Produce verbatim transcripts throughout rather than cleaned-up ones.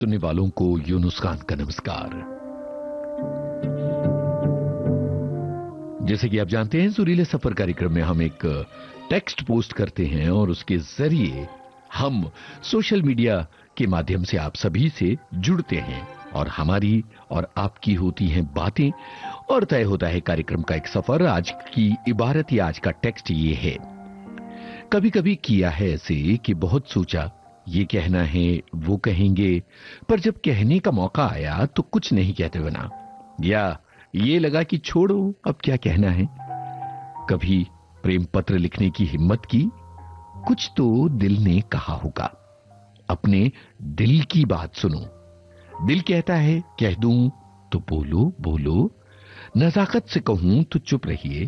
सुनने वालों को यूनुस खान का नमस्कार। जैसे कि आप जानते हैं, सुरीले सफर कार्यक्रम में हम एक टेक्स्ट पोस्ट करते हैं और उसके जरिए हम सोशल मीडिया के माध्यम से आप सभी से जुड़ते हैं और हमारी और आपकी होती हैं बातें और तय होता है कार्यक्रम का एक सफर। आज की इबारत या आज का टेक्स्ट ये है, कभी कभी किया है ऐसे कि बहुत सोचा ये कहना है वो कहेंगे, पर जब कहने का मौका आया तो कुछ नहीं कहते बना, या ये लगा कि छोड़ो अब क्या कहना है। कभी प्रेम पत्र लिखने की हिम्मत की, कुछ तो दिल ने कहा होगा। अपने दिल की बात सुनो, दिल कहता है कह दूं तो बोलो बोलो, नजाकत से कहूं तो चुप रहिए,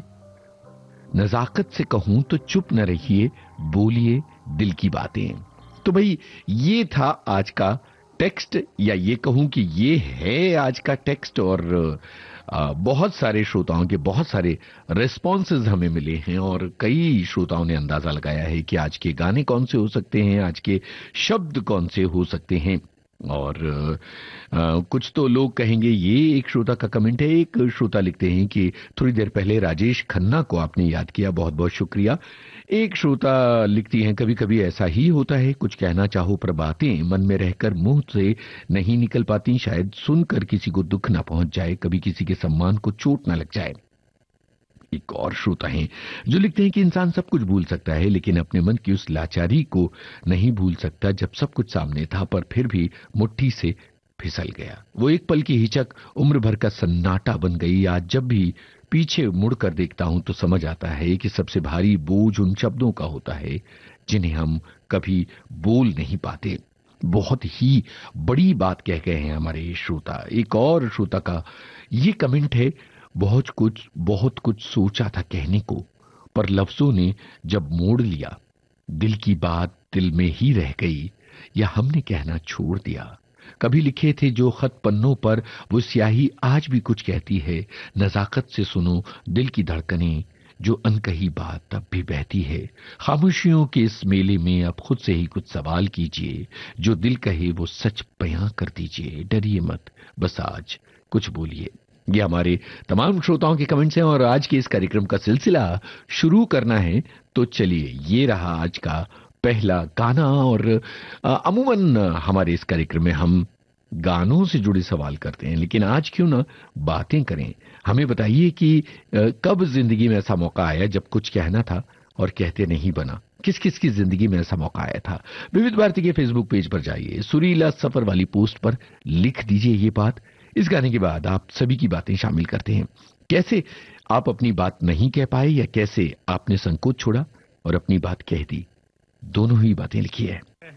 नजाकत से कहूं तो चुप न रहिए, बोलिए दिल की बातें। तो भाई ये था आज का टेक्स्ट, या ये कहूं कि ये है आज का टेक्स्ट। और आ, बहुत सारे श्रोताओं के बहुत सारे रिस्पॉन्सेज हमें मिले हैं और कई श्रोताओं ने अंदाजा लगाया है कि आज के गाने कौन से हो सकते हैं, आज के शब्द कौन से हो सकते हैं। और आ, कुछ तो लोग कहेंगे, ये एक श्रोता का कमेंट है। एक श्रोता लिखते हैं कि थोड़ी देर पहले राजेश खन्ना को आपने याद किया, बहुत बहुत शुक्रिया। एक श्रोता लिखती हैं, कभी कभी ऐसा ही होता है, कुछ कहना चाहो पर बातें मन में रहकर मुंह से नहीं निकल पाती, शायद सुनकर किसी को दुख ना पहुंच जाए, कभी किसी के सम्मान को चोट ना लग जाए। एक और श्रोता हैं जो लिखते हैं कि इंसान सब कुछ भूल सकता है लेकिन अपने मन की उस लाचारी को नहीं भूल सकता जब सब कुछ सामने था पर फिर भी मुट्ठी से फिसल गया। वो एक पल की हिचक उम्र भर का सन्नाटा बन गई। आज जब भी पीछे मुड़कर देखता हूं तो समझ आता है कि सबसे भारी बोझ उन शब्दों का होता है जिन्हें हम कभी बोल नहीं पाते। बहुत ही बड़ी बात कह गए हैं हमारे श्रोता। एक और श्रोता का ये कमेंट है, बहुत कुछ बहुत कुछ सोचा था कहने को, पर लफ्जों ने जब मोड़ लिया, दिल की बात दिल में ही रह गई, या हमने कहना छोड़ दिया। कभी लिखे थे जो खत पन्नों पर, वो स्याही आज भी कुछ कहती है। नजाकत से सुनो दिल की धड़कनें, जो अनकही बात अब भी बहती है। खामोशियों के इस मेले में अब खुद से ही कुछ सवाल कीजिए, जो दिल कहे वो सच बयां कर दीजिए। डरिए मत, बस आज कुछ बोलिए। ये हमारे तमाम श्रोताओं के कमेंट्स हैं और आज के इस कार्यक्रम का सिलसिला शुरू करना है तो चलिए, ये रहा आज का पहला गाना। और अमूमन हमारे इस कार्यक्रम में हम गानों से जुड़े सवाल करते हैं, लेकिन आज क्यों ना बातें करें। हमें बताइए कि कब जिंदगी में ऐसा मौका आया जब कुछ कहना था और कहते नहीं बना। किस किस की जिंदगी में ऐसा मौका आया था। विविध भारती के फेसबुक पेज पर जाइए, सुरीला सफर वाली पोस्ट पर लिख दीजिए ये बात। इस गाने के बाद आप सभी की बातें शामिल करते हैं। कैसे आप अपनी बात नहीं कह पाए, या कैसे आपने संकोच छोड़ा और अपनी बात कह दी। दोनों ही बातें लिखी है।